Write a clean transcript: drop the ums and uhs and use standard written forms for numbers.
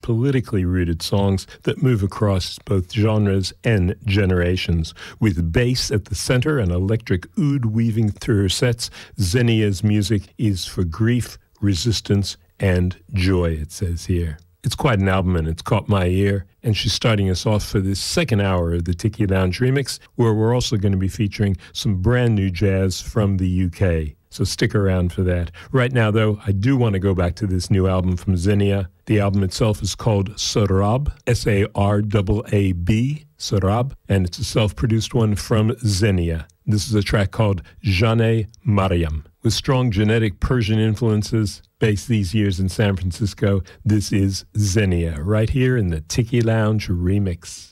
politically rooted songs that move across both genres and generations. With bass at the center and electric oud weaving through her sets, Xenia's music is for grief, resistance, and joy, it says here. It's quite an album, and it's caught my ear, and she's starting us off for this second hour of the Tiki Lounge Remix, where we're also going to be featuring some brand new jazz from the UK. So stick around for that. Right now, though, I do want to go back to this new album from Xenia. The album itself is called Sarab, S-A-R-A-A-B, Sarab, and it's a self-produced one from Xenia. This is a track called Jane Mariam. With strong genetic Persian influences, based these years in San Francisco, this is Xenia, right here in the Tiki Lounge Remix.